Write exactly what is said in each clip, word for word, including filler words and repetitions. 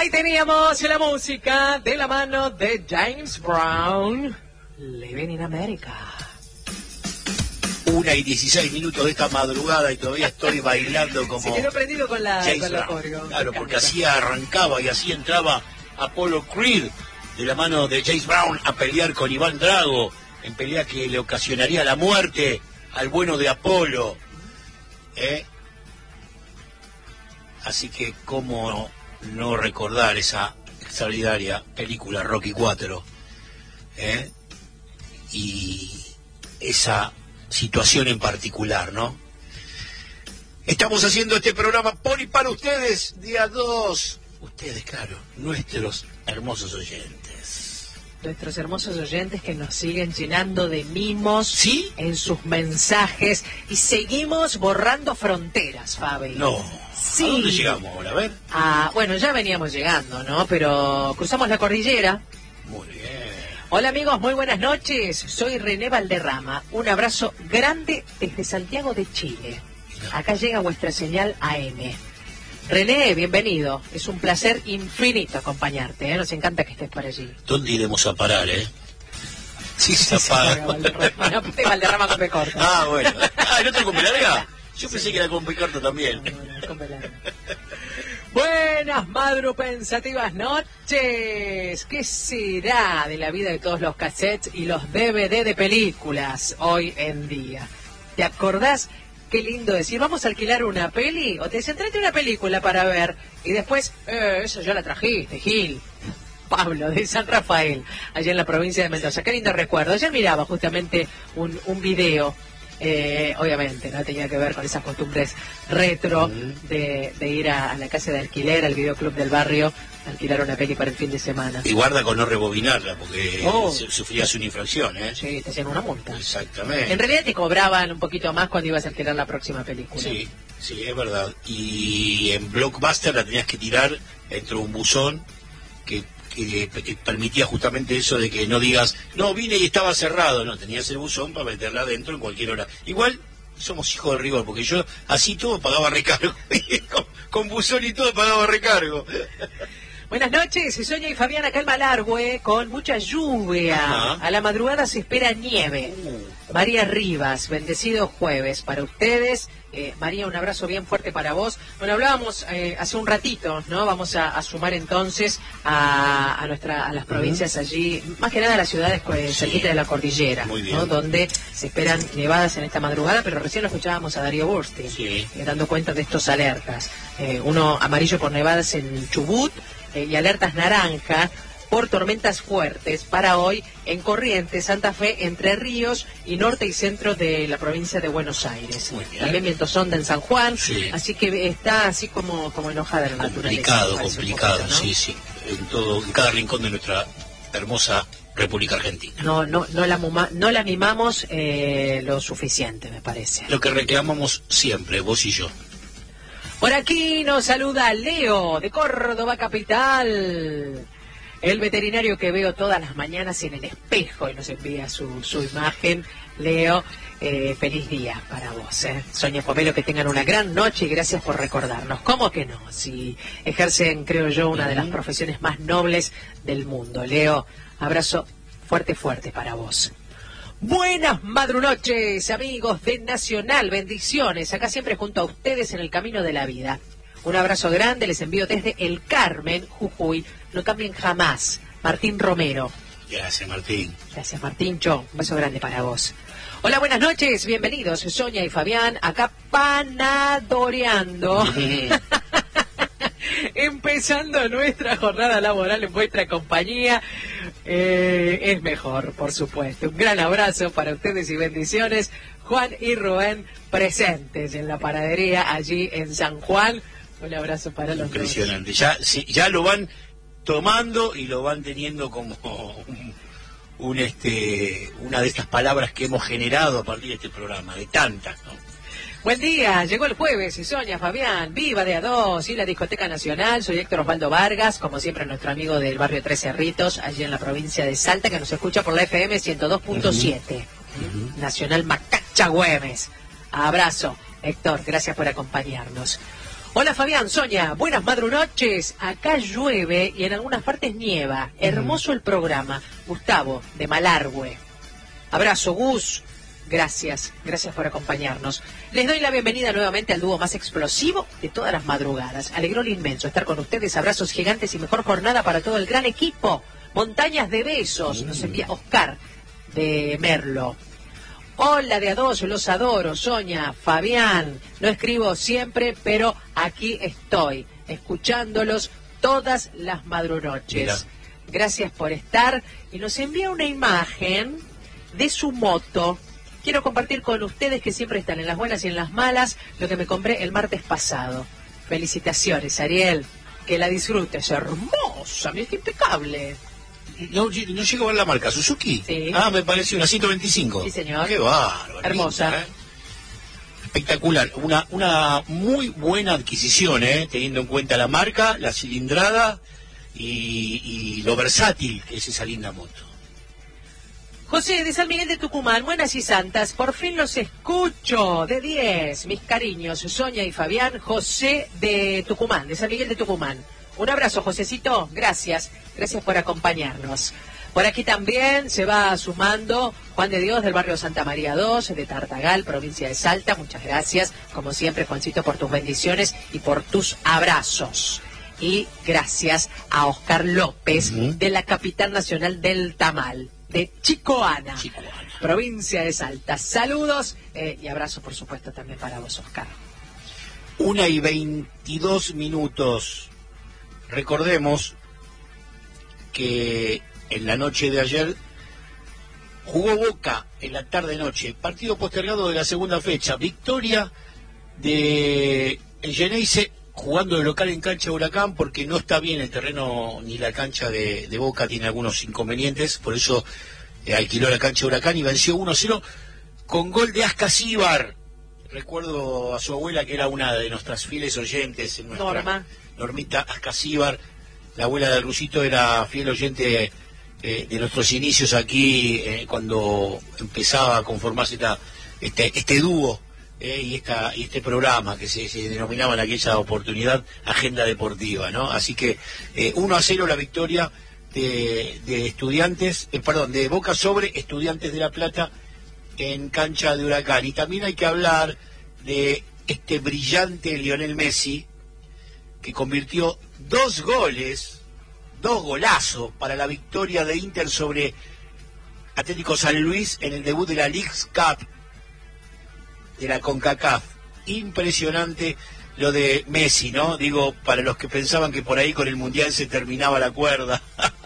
Ahí teníamos la música de la mano de James Brown, Living in America. Una y dieciséis minutos de esta madrugada y todavía estoy bailando como... Se quedó prendido con la, James con la Brown. coreo. Claro, porque así arrancaba y así entraba Apollo Creed de la mano de James Brown a pelear con Iván Drago, en pelea que le ocasionaría la muerte al bueno de Apolo. ¿Eh? Así que cómo no recordar esa extraordinaria película Rocky cuatro, ¿eh? Y esa situación en particular, ¿no? Estamos haciendo este programa por y para ustedes, día dos. Ustedes, claro, nuestros hermosos oyentes. Nuestros hermosos oyentes que nos siguen llenando de mimos, ¿sí?, en sus mensajes, y seguimos borrando fronteras, Fabi. No. Sí. ¿A dónde llegamos ahora? A ver. Ah, bueno, ya veníamos llegando, ¿no? Pero cruzamos la cordillera. Muy bien. Hola amigos, muy buenas noches. Soy René Valderrama. Un abrazo grande desde Santiago de Chile. Acá llega vuestra señal A M. René, bienvenido. Es un placer infinito acompañarte, ¿eh? Nos encanta que estés por allí. ¿Dónde iremos a parar, eh? Sí, se apaga. Valderrama, no, de Valderrama con P corta. Ah, bueno. Ah, ¿el otro con P larga? Yo pensé que era con P corta también. No, no, con P larga. Buenas madrupensativas noches. ¿Qué será de la vida de todos los cassettes y los D V D de películas hoy en día? ¿Te acordás? Qué lindo decir, vamos a alquilar una peli, o te dicen, tráete una película para ver, y después, eh, eso ya la trajiste, Gil. Pablo, de San Rafael, allá en la provincia de Mendoza. Qué lindo recuerdo. Ayer miraba justamente un, un video, eh, obviamente, no tenía que ver con esas costumbres retro de, de ir a, a la casa de alquiler, al videoclub del barrio, a alquilar una peli para el fin de semana. Y guarda con no rebobinarla, porque oh. sufrías una infracción, ¿eh? Sí, te hacían una multa. Exactamente. En realidad te cobraban un poquito más cuando ibas a alquilar la próxima película. Sí, sí, es verdad. Y en Blockbuster la tenías que tirar dentro de un buzón que, que, que permitía justamente eso de que no digas, no, vine y estaba cerrado. No, tenías el buzón para meterla adentro en cualquier hora. Igual somos hijos de rigor, porque yo así todo pagaba recargo. con, con buzón y todo pagaba recargo. Buenas noches, Sonia y Fabián acá en Malargüe, con mucha lluvia. Ajá. A la madrugada se espera nieve. Uh. María Rivas, bendecido jueves para ustedes. Eh, María, un abrazo bien fuerte para vos. Bueno, hablábamos eh, hace un ratito, ¿no? Vamos a, a sumar entonces a, a, nuestra, a las provincias uh-huh. allí, más que nada a las ciudades pues, sí. cerquita de la cordillera, ¿no? Donde se esperan nevadas en esta madrugada, pero recién lo escuchábamos a Darío Burstein, sí. eh, dando cuenta de estos alertas. Eh, uno amarillo por nevadas en Chubut, y alertas naranja por tormentas fuertes para hoy en Corrientes, Santa Fe, Entre Ríos y norte y centro de la provincia de Buenos Aires. También vientos onda en San Juan, sí. así que está así como, como enojada la naturaleza. Complicado, complicado, poquito, ¿no? Sí, sí, en todo, en cada rincón de nuestra hermosa República Argentina. No, no, no la, muma, no la mimamos eh, lo suficiente, me parece. Lo que reclamamos siempre, vos y yo. Por aquí nos saluda Leo, de Córdoba Capital. El veterinario que veo todas las mañanas en el espejo y nos envía su, su imagen. Leo, eh, feliz día para vos. ¿eh? Sonia Pomelo, que tengan una gran noche y gracias por recordarnos. ¿Cómo que no? Si ejercen, creo yo, una de las profesiones más nobles del mundo. Leo, abrazo fuerte, fuerte para vos. Buenas madrunoches, amigos de Nacional, bendiciones, acá siempre junto a ustedes en el camino de la vida. Un abrazo grande, les envío desde El Carmen, Jujuy, no cambien jamás. Martín Romero. Gracias, Martín. Gracias, Martíncho, un beso grande para vos. Hola, buenas noches, bienvenidos, Sonia y Fabián, acá panadoreando. Empezando nuestra jornada laboral en vuestra compañía. Eh, es mejor, por supuesto. Un gran abrazo para ustedes y bendiciones. Juan y Rubén presentes en la panadería allí en San Juan. Un abrazo para los dos. Impresionante. Ya, sí, ya lo van tomando y lo van teniendo como un, un este una de estas palabras que hemos generado a partir de este programa, de tantas, ¿no? Buen día, llegó el jueves y Sonia, Fabián, viva de a dos y la Discoteca Nacional. Soy Héctor Osvaldo Vargas, como siempre nuestro amigo del barrio Tres Cerritos, allí en la provincia de Salta, que nos escucha por la F M ciento dos punto siete. Uh-huh. Nacional Macacha Güemes. Abrazo, Héctor, gracias por acompañarnos. Hola Fabián, Sonia, buenas madrunoches. Acá llueve y en algunas partes nieva. Hermoso el programa. Gustavo, de Malargüe. Abrazo, Gus. Gracias, gracias por acompañarnos. Les doy la bienvenida nuevamente al dúo más explosivo de todas las madrugadas. Alegrón inmenso estar con ustedes. Abrazos gigantes y mejor jornada para todo el gran equipo. Montañas de besos. Nos envía Oscar de Merlo. Hola de a dos, los adoro, Sonia, Fabián. No escribo siempre, pero aquí estoy, escuchándolos todas las madrunoches. Mira. Gracias por estar. Y nos envía una imagen de su moto. Quiero compartir con ustedes que siempre están en las buenas y en las malas lo que me compré el martes pasado. Felicitaciones, Ariel. Que la disfrutes. Hermosa, mira qué impecable. No, no llego a ver la marca, ¿Suzuki? Sí. Ah, me pareció una ciento veinticinco. Sí, señor. Qué bárbaro. Hermosa. ¿Eh? Espectacular. Una, una muy buena adquisición, ¿eh? Teniendo en cuenta la marca, la cilindrada y, y lo versátil que es esa linda moto. José de San Miguel de Tucumán, buenas y santas, por fin los escucho, de diez, mis cariños, Sonia y Fabián, José de Tucumán, de San Miguel de Tucumán. Un abrazo, Josecito, gracias, gracias por acompañarnos. Por aquí también se va sumando Juan de Dios del barrio Santa María dos, de Tartagal, provincia de Salta, muchas gracias, como siempre, Juancito, por tus bendiciones y por tus abrazos. Y gracias a Oscar López, uh-huh. de la capital nacional del tamal, de Chicoana, Chicoana. provincia de Salta. Saludos eh, y abrazos, por supuesto, también para vos, Oscar. Una y veintidós minutos. Recordemos que en la noche de ayer jugó Boca en la tarde-noche, partido postergado de la segunda fecha, victoria de el Geneise jugando de local en cancha de Huracán porque no está bien el terreno ni la cancha de, de Boca, tiene algunos inconvenientes, por eso eh, alquiló la cancha de Huracán y venció uno a cero con gol de Ascasíbar. Recuerdo a su abuela que era una de nuestras fieles oyentes en nuestra... Norma. Normita Ascasíbar, la abuela de Rusito, era fiel oyente eh, de nuestros inicios aquí, eh, cuando empezaba a conformarse esta, este, este dúo eh, y, esta, y este programa que se, se denominaba en aquella oportunidad Agenda Deportiva, ¿no? Así que eh, uno a cero la victoria de, de Estudiantes, eh, perdón, de Boca sobre Estudiantes de La Plata en cancha de Huracán. Y también hay que hablar de este brillante Lionel Messi, que convirtió dos goles, dos golazos para la victoria de Inter sobre Atlético San Luis en el debut de la Leagues Cup de la CONCACAF. Impresionante lo de Messi, ¿no? Digo, para los que pensaban que por ahí con el Mundial se terminaba la cuerda,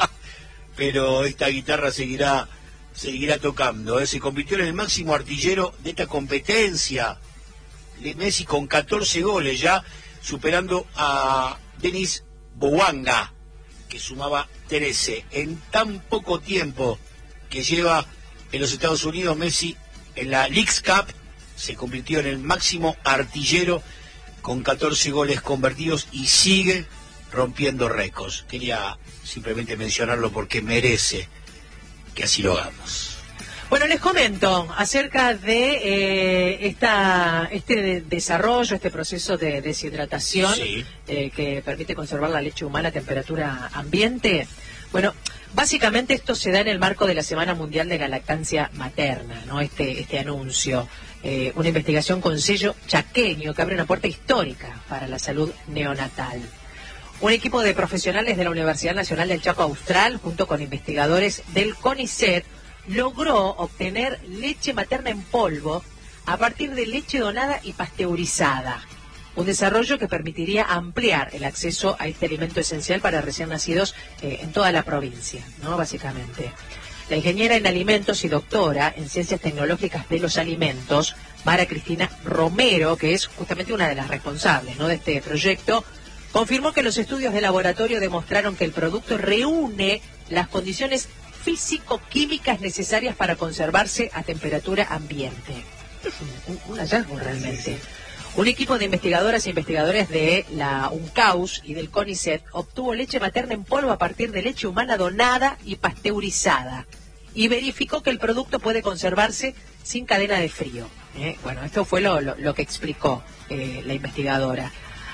pero esta guitarra seguirá, seguirá tocando, ¿eh? Se convirtió en el máximo artillero de esta competencia. Messi con catorce goles ya, superando a Denis Bouanga, que sumaba trece. En tan poco tiempo que lleva en los Estados Unidos, Messi en la Leagues Cup se convirtió en el máximo artillero con catorce goles convertidos y sigue rompiendo récords. Quería simplemente mencionarlo porque merece que así lo hagamos. Bueno, les comento acerca de eh, esta este de desarrollo, este proceso de deshidratación, sí. eh, que permite conservar la leche humana a temperatura ambiente. Bueno, básicamente esto se da en el marco de la Semana Mundial de la Lactancia Materna, ¿no? Este, este anuncio, eh, una investigación con sello chaqueño que abre una puerta histórica para la salud neonatal. Un equipo de profesionales de la Universidad Nacional del Chaco Austral, junto con investigadores del CONICET, logró obtener leche materna en polvo a partir de leche donada y pasteurizada. Un desarrollo que permitiría ampliar el acceso a este alimento esencial para recién nacidos eh, en toda la provincia, ¿no? Básicamente. La ingeniera en alimentos y doctora en ciencias tecnológicas de los alimentos, Mara Cristina Romero, que es justamente una de las responsables, ¿no?, de este proyecto, confirmó que los estudios de laboratorio demostraron que el producto reúne las condiciones físico-químicas necesarias para conservarse a temperatura ambiente. Es un, un hallazgo realmente. Un equipo de investigadoras e investigadores de la UNCAUS y del CONICET obtuvo leche materna en polvo a partir de leche humana donada y pasteurizada y verificó que el producto puede conservarse sin cadena de frío. ¿eh? Bueno, esto fue lo, lo, lo que explicó eh, la investigadora.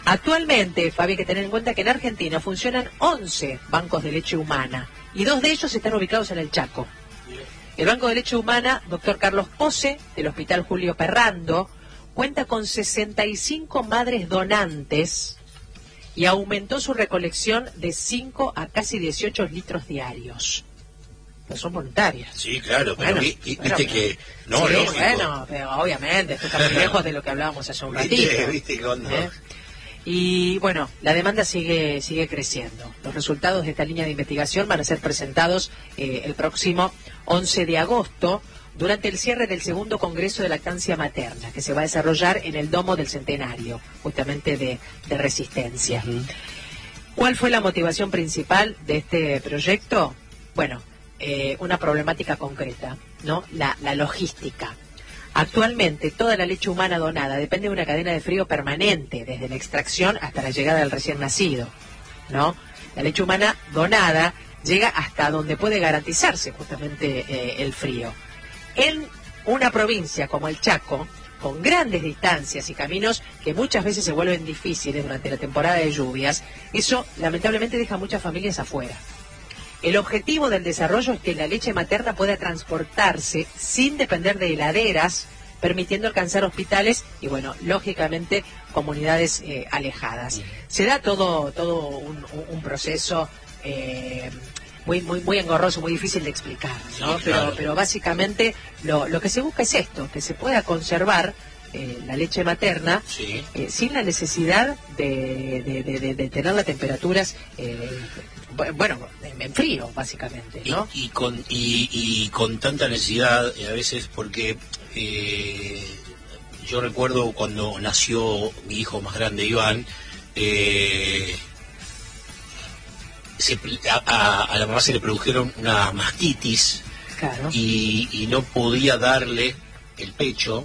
Actualmente, Fabi, hay que tener en cuenta que en Argentina funcionan once bancos de leche humana y dos de ellos están ubicados en el Chaco. El Banco de Leche Humana, doctor Carlos Pose, del Hospital Julio Perrando, cuenta con sesenta y cinco madres donantes y aumentó su recolección de cinco a casi dieciocho litros diarios. Pero son voluntarias. Sí, claro, pero bueno, vi, vi, bueno, viste que... No, sí, lógico. bueno, pero obviamente, esto está muy lejos de lo que hablábamos hace un ratito. ¿Viste, viste cuando... ¿Eh? Y bueno, la demanda sigue sigue creciendo. Los resultados de esta línea de investigación van a ser presentados eh, el próximo once de agosto durante el cierre del segundo Congreso de Lactancia Materna, que se va a desarrollar en el Domo del Centenario, justamente de, de Resistencia. Uh-huh. ¿Cuál fue la motivación principal de este proyecto? Bueno, eh, una problemática concreta, ¿no? La, la logística. Actualmente, toda la leche humana donada depende de una cadena de frío permanente, desde la extracción hasta la llegada del recién nacido, ¿no? La leche humana donada llega hasta donde puede garantizarse justamente eh, el frío. En una provincia como el Chaco, con grandes distancias y caminos que muchas veces se vuelven difíciles durante la temporada de lluvias, eso lamentablemente deja muchas familias afuera. El objetivo del desarrollo es que la leche materna pueda transportarse sin depender de heladeras, permitiendo alcanzar hospitales y, bueno, lógicamente, comunidades eh, alejadas. Se da todo todo un, un proceso eh, muy muy muy engorroso, muy difícil de explicar, ¿no? Sí, claro. Pero pero básicamente lo, lo que se busca es esto, que se pueda conservar eh, la leche materna sí. eh, sin la necesidad de, de, de, de, de tener las temperaturas... Eh, bueno, en frío, básicamente, ¿no? Y, y, con, y, y con tanta necesidad, eh, a veces, porque eh, yo recuerdo cuando nació mi hijo más grande, Iván, eh, se, a, a, a la mamá se le produjeron una mastitis, claro. y, y no podía darle el pecho,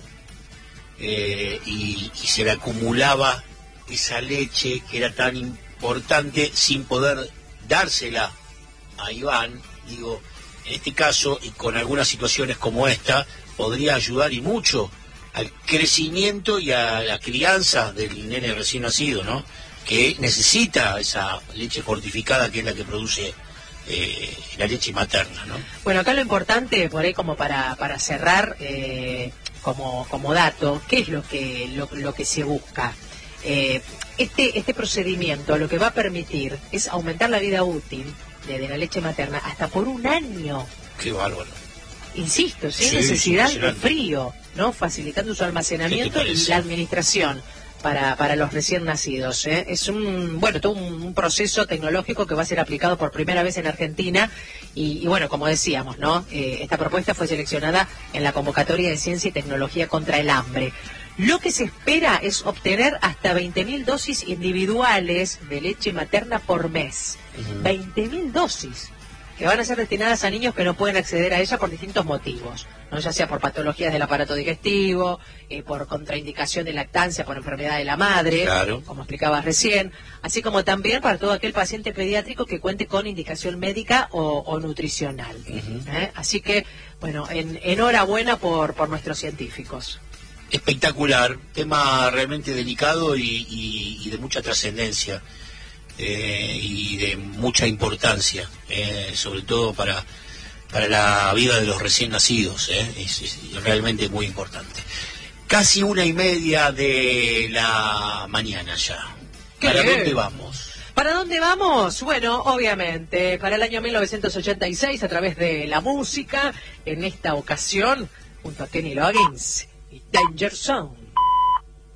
eh, y, y se le acumulaba esa leche que era tan importante sin poder dársela a Iván. Digo, en este caso y con algunas situaciones como esta, podría ayudar y mucho al crecimiento y a la crianza del nene recién nacido, ¿no? Que necesita esa leche fortificada que es la que produce eh, la leche materna, ¿no? Bueno, acá lo importante, por ahí como para, para cerrar, eh, como, como dato, ¿qué es lo que, lo, lo que se busca? Eh, Este, este procedimiento lo que va a permitir es aumentar la vida útil de, de la leche materna hasta por un año. Qué bárbaro. Insisto, sin Sí, necesidad de frío, ¿no? Facilitando su almacenamiento y la administración para, para los recién nacidos, ¿eh? Es un, bueno, todo un, un proceso tecnológico que va a ser aplicado por primera vez en Argentina y, y bueno, como decíamos, ¿no? Eh, esta propuesta fue seleccionada en la convocatoria de Ciencia y Tecnología contra el Hambre. Lo que se espera es obtener hasta veinte mil dosis individuales de leche materna por mes. Uh-huh. veinte mil dosis que van a ser destinadas a niños que no pueden acceder a ella por distintos motivos, ¿no? Ya sea por patologías del aparato digestivo, eh, por contraindicación de lactancia, por enfermedad de la madre, claro. como explicabas recién, así como también para todo aquel paciente pediátrico que cuente con indicación médica o, o nutricional. Uh-huh. ¿Eh? Así que, bueno, en, enhorabuena por, por nuestros científicos. Espectacular, tema realmente delicado y, y, y de mucha trascendencia eh, y de mucha importancia, eh, sobre todo para, para la vida de los recién nacidos, eh, es, es realmente muy importante. Casi una y media de la mañana ya. ¿Para bien. dónde vamos? ¿Para dónde vamos? Bueno, obviamente, para el año mil novecientos ochenta y seis, a través de la música, en esta ocasión, junto a Kenny Loggins y Danger Zone.